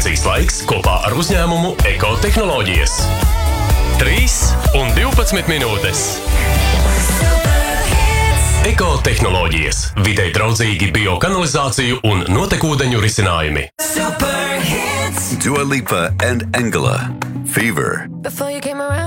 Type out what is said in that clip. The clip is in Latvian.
Vajadzīgs laiks kopā ar uzņēmumu Ekotehnoloģijas. 3 un 12 minūtes. Ekotehnoloģijas. Videi draudzīgi biokanalizāciju un notekūdeņu risinājumi. Dua Lipa and Engela. Fever. Before you came around.